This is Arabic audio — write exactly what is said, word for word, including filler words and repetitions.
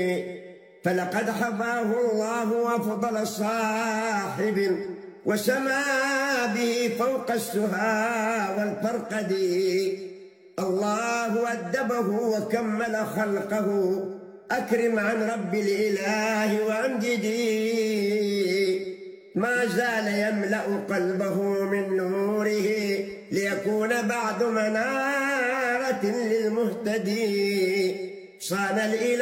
فلقد حفاه الله أفضل صاحب وسما به فوق السها والفرقد. الله أدبه وكمل خلقه أكرم عن رب الإله وأمجدي. ما زال يملأ قلبه من نوره ليكون بعد منارة للمهتدي. صان الإله